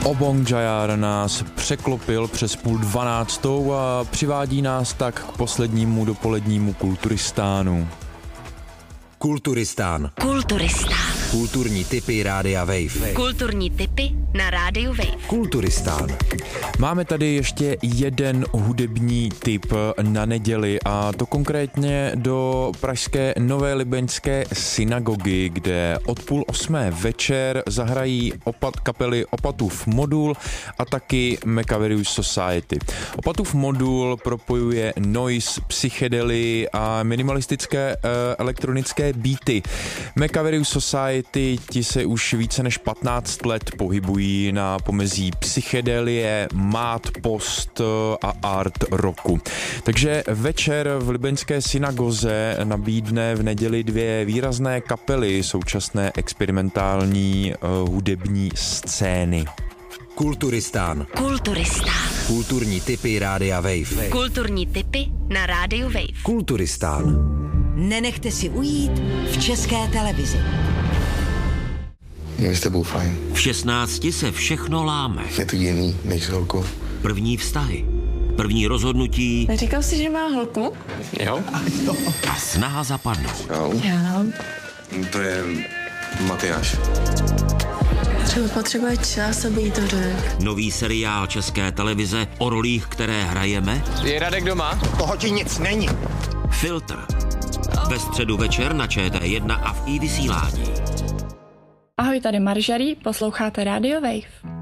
Obong Jayar nás překlopil přes 11:30 a přivádí nás tak k poslednímu dopolednímu Kulturistánu. Kulturistán. Kulturní tipy Rádia Wave. Kulturní tipy na Rádiu Wave. Kulturistán. Máme tady ještě jeden hudební tip na neděli, a to konkrétně do pražské Nové Libeňské synagogy, kde od 7:30 večer zahrají kapely Opatův modul a taky Macaverius Society. Opatův modul propojuje noise, psychedelii a minimalistické elektronické beaty. Macaverius Society, ti se už více než 15 let pohybují na pomezí psychedelie, mát, post a art rocku. Takže večer v libeňské synagoze nabídne v neděli 2 výrazné kapely současné experimentální hudební scény. Kulturistán. Kulturní tipy Rádia Wave. Kulturní tipy na Rádiu Wave. Kulturistán. Nenechte si ujít v České televizi. Je s tebou fajn. V 16 se všechno láme. Je to jiný než s holkou. První vztahy. První rozhodnutí. Neříkal jsi, že má holku? Jo. A snaha zapadnout. Jo. To je Matyáš. Třeba potřebuje čas, aby jí to řekl. Nový seriál České televize o rolích, které hrajeme. Je Radek doma? Toho ti nic není. Filtr. Ve středu večer na ČT1 a v iVysílání. Ahoj, tady Maržarí, posloucháte Radio Wave.